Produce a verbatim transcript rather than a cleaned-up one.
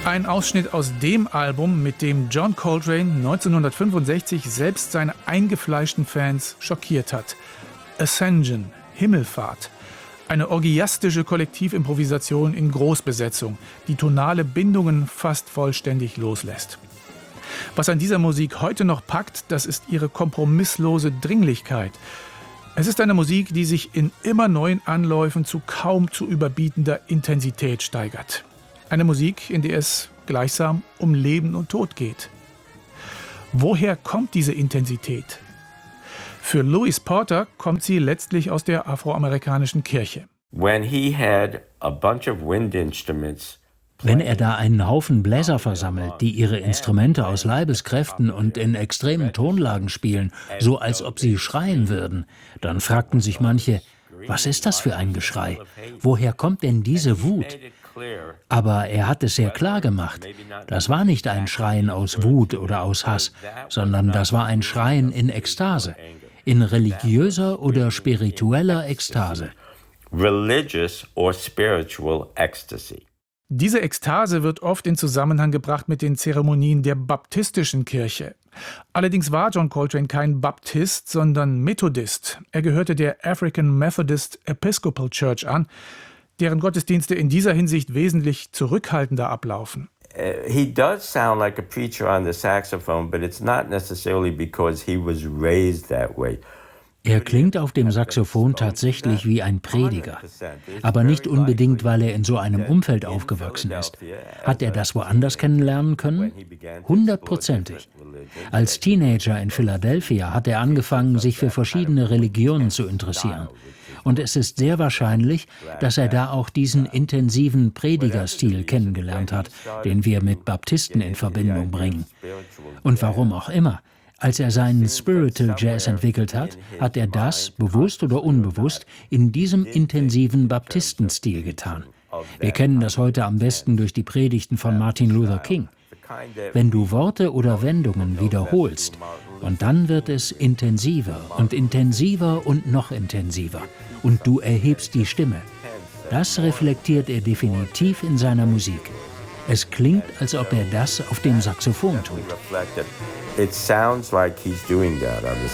Ein Ausschnitt aus dem Album, mit dem John Coltrane neunzehnhundertfünfundsechzig selbst seine eingefleischten Fans schockiert hat. Ascension, Himmelfahrt. Eine orgiastische Kollektivimprovisation in Großbesetzung, die tonale Bindungen fast vollständig loslässt. Was an dieser Musik heute noch packt, das ist ihre kompromisslose Dringlichkeit. Es ist eine Musik, die sich in immer neuen Anläufen zu kaum zu überbietender Intensität steigert. Eine Musik, in der es gleichsam um Leben und Tod geht. Woher kommt diese Intensität? Für Louis Porter kommt sie letztlich aus der afroamerikanischen Kirche. When he had a bunch of wind instruments, Wenn er da einen Haufen Bläser versammelt, die ihre Instrumente aus Leibeskräften und in extremen Tonlagen spielen, so als ob sie schreien würden, dann fragten sich manche, was ist das für ein Geschrei? Woher kommt denn diese Wut? Aber er hat es sehr klar gemacht. Das war nicht ein Schreien aus Wut oder aus Hass, sondern das war ein Schreien in Ekstase, in religiöser oder spiritueller Ekstase. religious or spiritual ecstasy. Diese Ekstase wird oft in Zusammenhang gebracht mit den Zeremonien der baptistischen Kirche. Allerdings war John Coltrane kein Baptist, sondern Methodist. Er gehörte der African Methodist Episcopal Church an, deren Gottesdienste in dieser Hinsicht wesentlich zurückhaltender ablaufen. Uh, he does sound like a preacher on the saxophone, but it's not necessarily because he was raised that way. Er klingt auf dem Saxophon tatsächlich wie ein Prediger, aber nicht unbedingt, weil er in so einem Umfeld aufgewachsen ist. Hat er das woanders kennenlernen können? Hundertprozentig. Als Teenager in Philadelphia hat er angefangen, sich für verschiedene Religionen zu interessieren. Und es ist sehr wahrscheinlich, dass er da auch diesen intensiven Predigerstil kennengelernt hat, den wir mit Baptisten in Verbindung bringen. Und warum auch immer. Als er seinen Spiritual Jazz entwickelt hat, hat er das, bewusst oder unbewusst, in diesem intensiven Baptistenstil getan. Wir kennen das heute am besten durch die Predigten von Martin Luther King. Wenn du Worte oder Wendungen wiederholst, und dann wird es intensiver und intensiver und noch intensiver. Und du erhebst die Stimme. Das reflektiert er definitiv in seiner Musik. Es klingt, als ob er das auf dem Saxophon tut. It sounds like he's doing that on the